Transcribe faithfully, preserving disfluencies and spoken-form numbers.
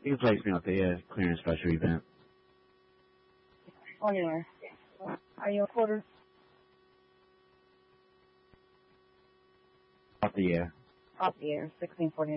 You can place me off the uh, clearance special event. Anywhere. Are you a quarter? Off the air. Off the air, sixteen forty.